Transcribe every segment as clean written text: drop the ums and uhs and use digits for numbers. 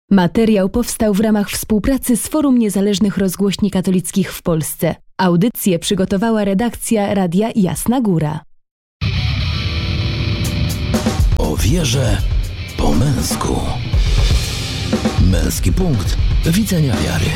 Materiał powstał w ramach współpracy z Forum Niezależnych Rozgłośni Katolickich w Polsce. Audycję przygotowała redakcja Radia Jasna Góra. O wierze po męsku. Męski punkt widzenia wiary.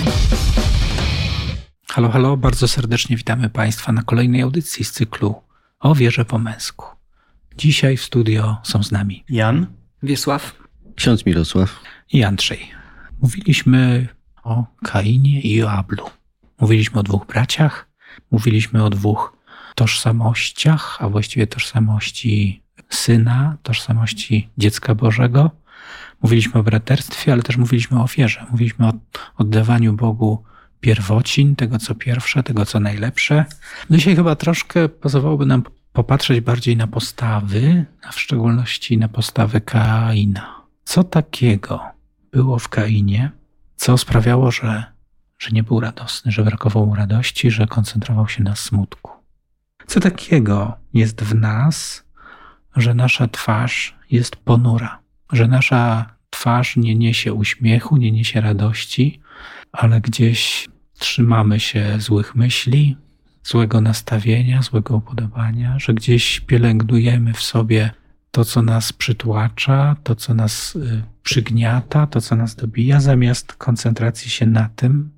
Halo, halo, bardzo serdecznie witamy Państwa na kolejnej audycji z cyklu O wierze po męsku. Dzisiaj w studio są z nami Jan, Wiesław, ksiądz Mirosław i Andrzej. Mówiliśmy o Kainie i o Ablu. Mówiliśmy o dwóch braciach, mówiliśmy o dwóch tożsamościach, a właściwie tożsamości syna, tożsamości dziecka Bożego. Mówiliśmy o braterstwie, ale też mówiliśmy o ofierze. Mówiliśmy o oddawaniu Bogu pierwocin, tego co pierwsze, tego co najlepsze. Dzisiaj chyba troszkę pasowałoby nam popatrzeć bardziej na postawy, a w szczególności na postawę Kaina. Co takiego było w Kainie, co sprawiało, że nie był radosny, że brakowało mu radości, że koncentrował się na smutku? Co takiego jest w nas, że nasza twarz jest ponura, że nasza twarz nie niesie uśmiechu, nie niesie radości, ale gdzieś trzymamy się złych myśli, złego nastawienia, złego upodobania, że gdzieś pielęgnujemy w sobie to, co nas przytłacza, to, co nas przygniata, to, co nas dobija, zamiast koncentracji się na tym,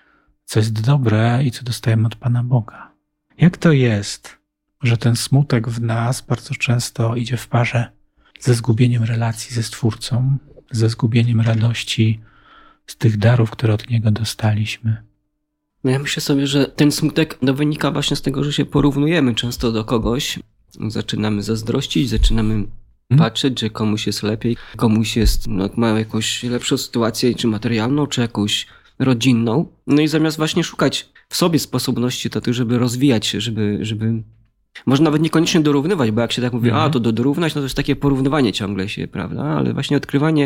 co jest dobre i co dostajemy od Pana Boga. Jak to jest, że ten smutek w nas bardzo często idzie w parze ze zgubieniem relacji ze Stwórcą, ze zgubieniem radości z tych darów, które od Niego dostaliśmy? Ja myślę sobie, że ten smutek wynika właśnie z tego, że się porównujemy często do kogoś. Zaczynamy zazdrościć, zaczynamy patrzeć, że komuś jest lepiej, komuś jest, ma jakąś lepszą sytuację, czy materialną, czy jakąś rodzinną. No i zamiast właśnie szukać w sobie sposobności do tego, żeby rozwijać się, żeby może nawet niekoniecznie dorównywać, bo jak się tak mówi, to dorównać, no to jest takie porównywanie ciągle się, prawda? Ale właśnie odkrywanie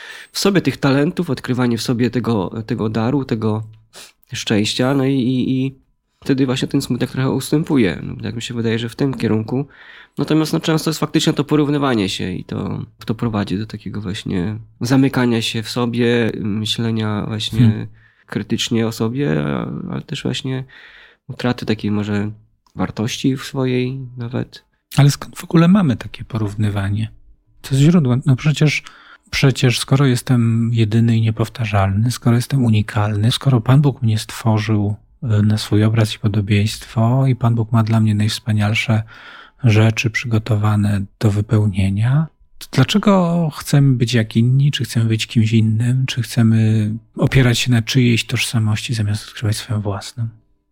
w sobie tych talentów, odkrywanie w sobie tego daru, tego szczęścia, no i wtedy właśnie ten smutek trochę ustępuje. No, tak mi się wydaje, że w tym kierunku. Natomiast często jest faktycznie to porównywanie się i to prowadzi do takiego właśnie zamykania się w sobie, myślenia właśnie krytycznie o sobie, ale też właśnie utraty takiej może wartości w swojej nawet. Ale skąd w ogóle mamy takie porównywanie? Co jest źródłem? No przecież skoro jestem jedyny i niepowtarzalny, skoro jestem unikalny, skoro Pan Bóg mnie stworzył na swój obraz i podobieństwo i Pan Bóg ma dla mnie najwspanialsze rzeczy przygotowane do wypełnienia, to dlaczego chcemy być jak inni, czy chcemy być kimś innym, czy chcemy opierać się na czyjejś tożsamości zamiast odkrywać swoją własną?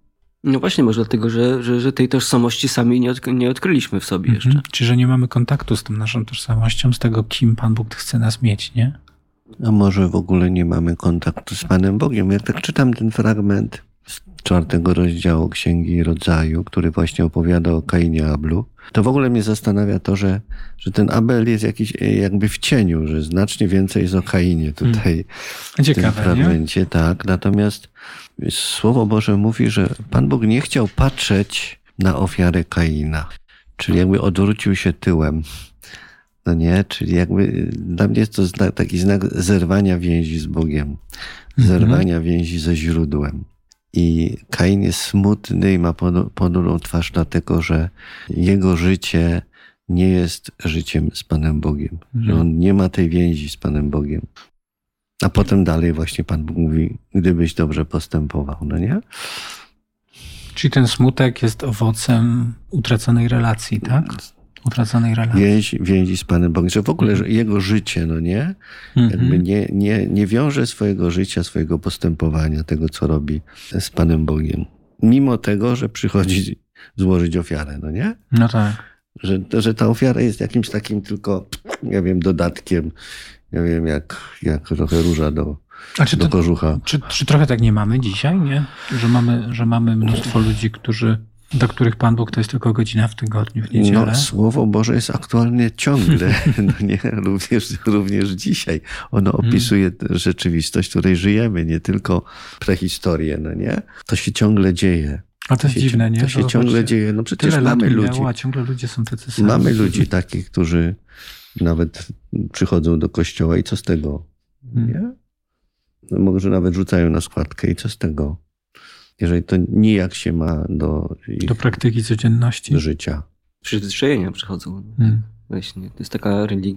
No właśnie, może dlatego, że tej tożsamości sami nie odkryliśmy w sobie jeszcze. Czyli, że nie mamy kontaktu z tą naszą tożsamością, z tego, kim Pan Bóg chce nas mieć, nie? A może w ogóle nie mamy kontaktu z Panem Bogiem? Jak tak czytam ten fragment z 4 rozdziału Księgi Rodzaju, który właśnie opowiada o Kainie Ablu, to w ogóle mnie zastanawia to, że ten Abel jest jakiś jakby w cieniu, że znacznie więcej jest o Kainie tutaj w tym fragmencie. Nie? Tak, natomiast Słowo Boże mówi, że Pan Bóg nie chciał patrzeć na ofiarę Kaina, czyli jakby odwrócił się tyłem. No nie, czyli jakby dla mnie jest to taki znak zerwania więzi z Bogiem, zerwania więzi ze źródłem. I Kain jest smutny i ma ponurą twarz dlatego, że jego życie nie jest życiem z Panem Bogiem, że on nie ma tej więzi z Panem Bogiem. A potem dalej właśnie Pan Bóg mówi, gdybyś dobrze postępował, no nie? Czyli ten smutek jest owocem utraconej relacji, tak? Utraconej relacji. Więzi z Panem Bogiem, że w ogóle że jego życie, no nie? Jakby nie wiąże swojego życia, swojego postępowania, tego co robi z Panem Bogiem. Mimo tego, że przychodzi złożyć ofiarę, no nie? No tak. Że ta ofiara jest jakimś takim tylko, ja wiem, dodatkiem, ja wiem, jak trochę róża do kożucha. Czy trochę tak nie mamy dzisiaj, nie? Że mamy mnóstwo ludzi, dla których Pan Bóg to jest tylko godzina w tygodniu, w niedzielę? No, Słowo Boże jest aktualnie ciągle, no nie? Również dzisiaj. Ono opisuje rzeczywistość, w której żyjemy, nie tylko prehistorię, no nie? To się ciągle dzieje. A to jest dziwne, nie? To się ciągle dzieje. No przecież mamy ludzi. A ciągle ludzie są tacy sami. Mamy ludzi takich, którzy nawet przychodzą do kościoła i co z tego? Nie? może nawet rzucają na składkę i co z tego? Jeżeli to nijak się ma do praktyki codzienności. Do życia. Przyzwyczajenia przychodzą. Właśnie, to jest taka religia